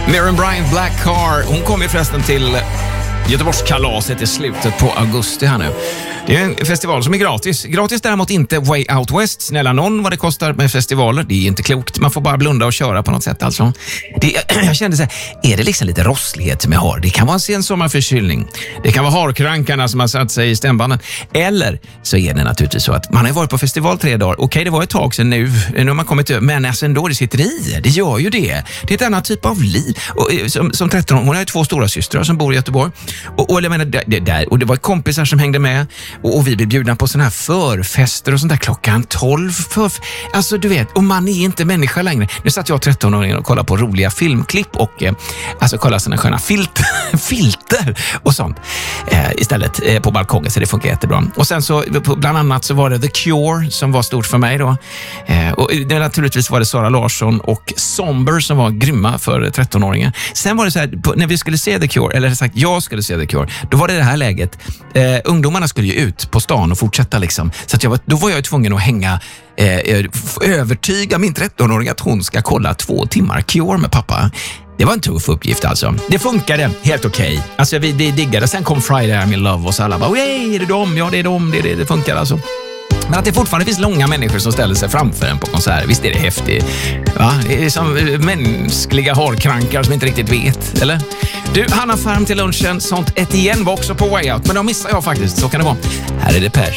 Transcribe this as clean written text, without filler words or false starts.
Miriam Bryant, Black Car. Hon kom ju förresten till Göteborgskalaset i slutet på augusti här nu. Det är en festival som är gratis. Gratis däremot inte Way Out West. Snälla någon vad det kostar med festivaler. Det är inte klokt. Man får bara blunda och köra på något sätt alltså. Jag kände så här, är det liksom lite rosslighet som jag har? Det kan vara en sen sommarförkylning. Det kan vara harkrankarna som har satt sig i stämbanden. Eller så är det naturligtvis så att man har varit på festival 3 dagar. Okej, det var ett tag sedan nu har man kommit över. Men alltså ändå, det sitter i. Det gör ju det. Det är ett annat typ av liv. Och, som 13, hon har ju 2 stora systrar som bor i Göteborg. Och jag menar, och det var kompisar som hängde med. Och vi blev bjudna på såna här förfester och sånt där klockan 12. Alltså du vet, och man är inte människa längre. Nu satt jag 13-åringen och kollade på roliga filmklipp och alltså kollade såna sköna filter och sånt istället på balkongen, så det funkar jättebra. Och sen så bland annat så var det The Cure som var stort för mig då. Och det, naturligtvis var det Sara Larsson och Somber som var grymma för 13-åringen. Sen var det så här, när vi skulle se The Cure, eller sagt jag skulle se The Cure, då var det här läget. Ungdomarna skulle ju ut på stan och fortsätta liksom. Så att då var jag tvungen att hänga övertyga min 13-åring att hon ska kolla 2 timmar Cure med pappa. Det var en tuff uppgift alltså. Det funkade helt okej. Alltså vi diggade. Sen kom Friday I'm in Love och så alla bara, är det dem? Ja, det är dem. Det funkar alltså. Men att det fortfarande finns långa människor som ställer sig framför en på konsert, visst är det häftigt. Va? Det är som mänskliga harkrankar som inte riktigt vet, eller? Du, Hanna Färm till lunchen, sånt ett igen var också på Way Out, men då missar jag faktiskt, så kan det vara. Här är det Per.